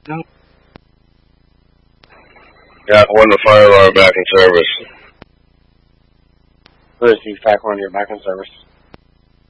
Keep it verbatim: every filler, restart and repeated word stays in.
No. Got one to fire alarm back in service. Receive Pac one, you're back in service.